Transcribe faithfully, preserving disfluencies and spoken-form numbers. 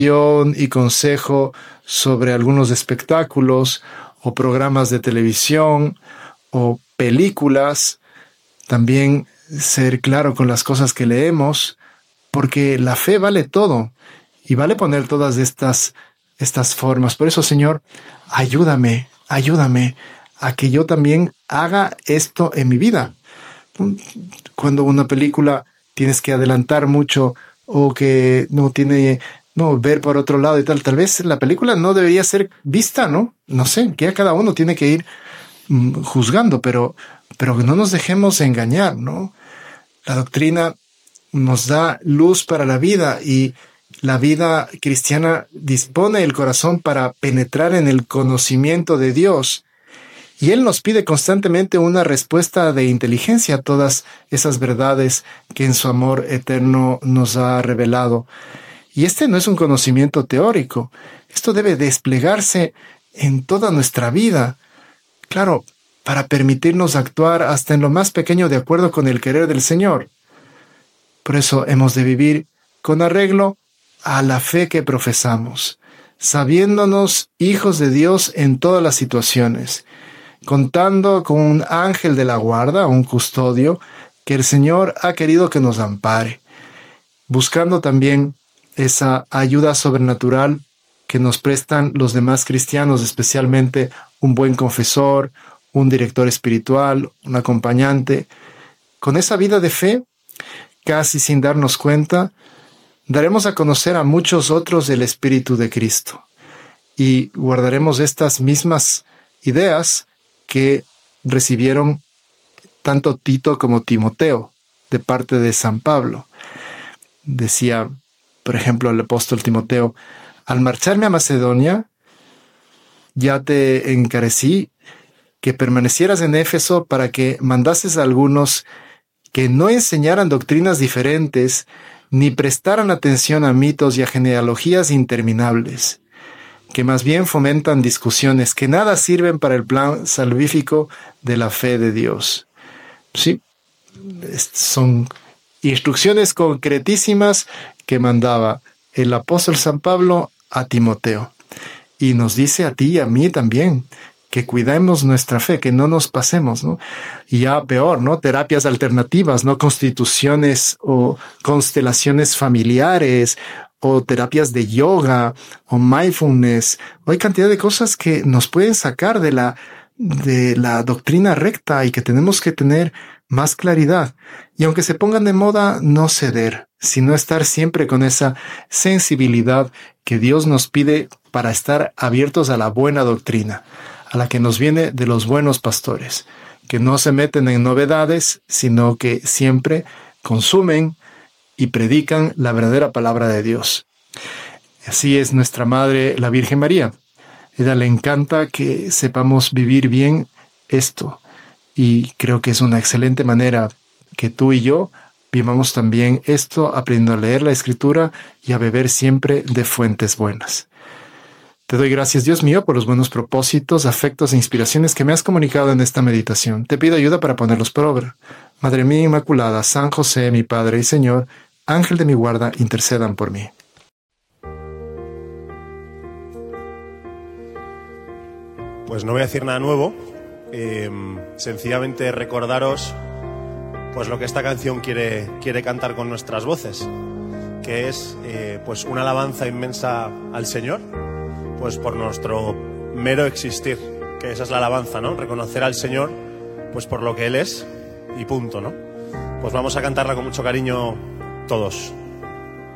y consejo sobre algunos espectáculos o programas de televisión o películas. También ser claro con las cosas que leemos, porque la fe vale todo y vale poner todas estas, estas formas. Por eso, Señor, ayúdame, ayúdame a que yo también haga esto en mi vida. Cuando una película tienes que adelantar mucho o que no tiene, no, ver por otro lado y tal, tal vez la película no debería ser vista, ¿no? No sé, que a cada uno tiene que ir mm, juzgando, pero, pero que no nos dejemos engañar, ¿no? La doctrina nos da luz para la vida y la vida cristiana dispone el corazón para penetrar en el conocimiento de Dios. Y Él nos pide constantemente una respuesta de inteligencia a todas esas verdades que en su amor eterno nos ha revelado. Y este no es un conocimiento teórico. Esto debe desplegarse en toda nuestra vida. Claro, para permitirnos actuar hasta en lo más pequeño de acuerdo con el querer del Señor. Por eso hemos de vivir con arreglo a la fe que profesamos, sabiéndonos hijos de Dios en todas las situaciones, contando con un ángel de la guarda, un custodio, que el Señor ha querido que nos ampare, buscando también esa ayuda sobrenatural que nos prestan los demás cristianos, especialmente un buen confesor, un director espiritual, un acompañante. Con esa vida de fe, casi sin darnos cuenta, daremos a conocer a muchos otros del Espíritu de Cristo y guardaremos estas mismas ideas que recibieron tanto Tito como Timoteo de parte de San Pablo. Decía, por ejemplo, el apóstol Timoteo: al marcharme a Macedonia, ya te encarecí que permanecieras en Éfeso para que mandases a algunos que no enseñaran doctrinas diferentes ni prestaran atención a mitos y a genealogías interminables, que más bien fomentan discusiones que nada sirven para el plan salvífico de la fe de Dios. Sí, son instrucciones concretísimas que mandaba el apóstol San Pablo a Timoteo. Y nos dice a ti y a mí también que cuidemos nuestra fe, que no nos pasemos, ¿no? Y ya peor, ¿no? Terapias alternativas, ¿no? Constituciones o constelaciones familiares, o terapias de yoga, o mindfulness. Hay cantidad de cosas que nos pueden sacar de la, de la doctrina recta y que tenemos que tener más claridad. Y aunque se pongan de moda, no ceder, sino estar siempre con esa sensibilidad que Dios nos pide para estar abiertos a la buena doctrina, a la que nos viene de los buenos pastores, que no se meten en novedades, sino que siempre consumen y predican la verdadera palabra de Dios. Así es nuestra Madre, la Virgen María. A ella le encanta que sepamos vivir bien esto, y creo que es una excelente manera que tú y yo vivamos también esto, aprendiendo a leer la Escritura y a beber siempre de fuentes buenas. Te doy gracias, Dios mío, por los buenos propósitos, afectos e inspiraciones que me has comunicado en esta meditación. Te pido ayuda para ponerlos por obra. Madre mía Inmaculada, San José, mi Padre y Señor, Ángel de mi guarda, intercedan por mí. Pues no voy a decir nada nuevo, eh, sencillamente recordaros pues lo que esta canción quiere, quiere cantar con nuestras voces, que es eh, pues una alabanza inmensa al Señor, pues por nuestro mero existir, que esa es la alabanza, ¿no? Reconocer al Señor pues por lo que Él es y punto, ¿no? Pues vamos a cantarla con mucho cariño todos.